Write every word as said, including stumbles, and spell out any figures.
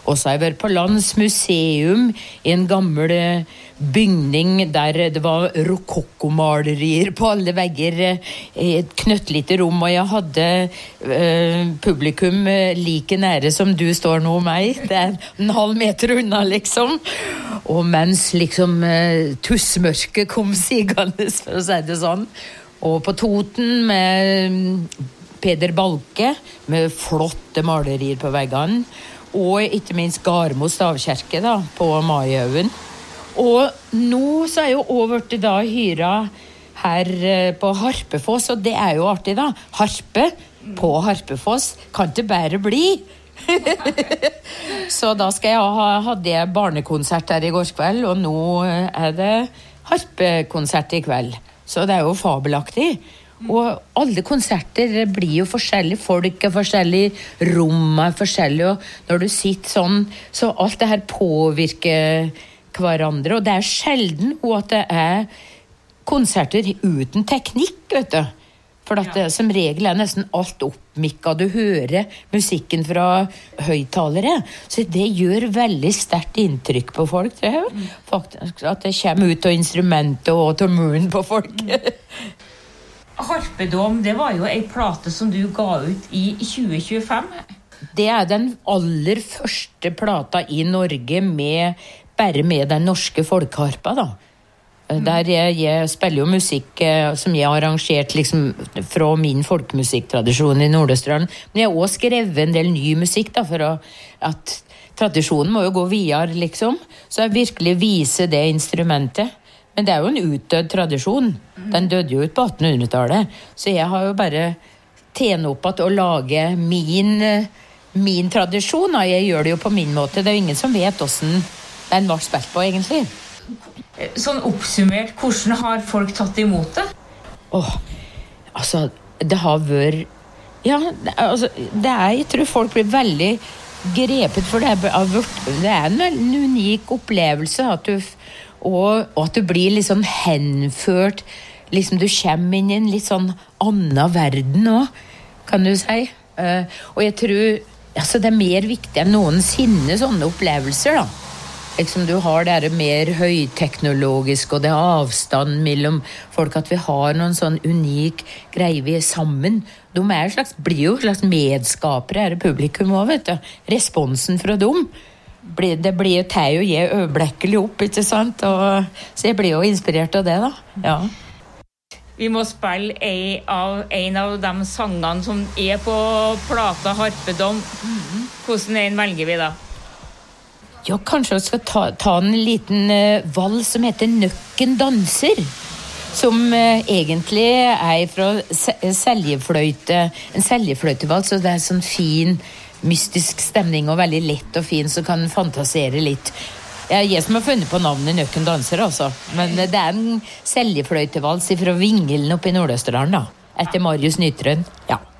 Og så har jeg vært på Landsmuseum I en gammel bygning der det var rokokkomalerier på alle vegger I et knøttlite rom, og jeg hadde uh, publikum like nære som du står nå meg. Det er en halv meter unna, liksom. Og mens liksom uh, tussmørket kom sigende, for å si det sånn. Og på Toten med Peder Balke, med flotte malerier på veggene. Og ikke minst Garmo stavkirke da, på Maihaugen. Og nå så er jo over til da hyra her på Harpefoss, og det er jo artig da. Harpe på Harpefoss kan ikke bare bli. Så da skal jeg ha, hadde jeg barnekonsert her I går kveld, og nå er det harpekonsert I kveld. Så det er jo fabelaktig. Og alle konserter blir jo forskjellige, folk er forskjellige, rom er forskjellige, og når du sitter sånn, så alt det her påvirker hverandre, og det er sjelden og at det er konserter uten teknikk, vet du. For at det som regel er nesten alt oppmikket, du hører musikken fra høyttalere, så det gjør veldig sterkt inntrykk på folk, tror jeg. Faktisk, at det kommer ut av instrumentet og til munnen på folk. Harpedom, det var jo en plate som du ga ut I tjue tjuefem. Det er den aller første plata I Norge med, bare med den norske folkeharpa da. Mm. Der jeg, jeg spiller jo musikk eh, som jeg har arrangert liksom, fra min folkemusikktradisjon I Nordøsterdalen. Men jeg har også skrevet en del ny musikk da, for å, at tradisjonen må jo gå videre liksom. Så jeg virkelig viser det instrumentet. Men det er jo en utdødd tradisjon. Den døde jo ut på attenhundretallet. Så jeg har jo bare tjent opp at å lage min, min tradisjon. Jeg gjør det jo på min måte. Det er jo ingen som vet hvordan den var spilt på, egentlig. Sånn oppsummert, hvordan har folk tatt imot det? Åh, altså, det har vært... Ja, det, altså, det er, jeg tror folk blir veldig grepet, for det er, det er en, en unik opplevelse at du... Og, og at du blir litt sånn henført, liksom du kommer inn I en litt sånn annen verden også, kan du si. Uh, og jeg tror, altså det er mer viktig enn noensinne sånne opplevelser da. Liksom du har det mer høyteknologisk, og det er avstand mellom folk, at vi har noen sånn unik greie vi er sammen. De er slags, blir jo slags medskapere her I publikum også, vet du. Responsen fra dem. Det blir jo teg og jeg øyeblekkelig opp, ikke sant? Og, så jeg blir jo inspirert av det da, ja. Vi må spille en av, en av de sangene som er på plata Harpedom. Mm-hmm. Hvordan en velger vi da? Ja, kanskje vi skal ta, ta en liten uh, vals som heter Nøkken danser. Som uh, egentlig er fra seljefløyte, en seljefløytevals, så det er sånn fin... mystisk stemning og veldig lett og fin, så kan fantasere litt. Det er jeg som har funnet på navnet Nøkken danser, altså. Men det er en seljefløytevals fra Vingelen oppe I Nordøsterdalen, da. Etter Marius Nytrøen, ja.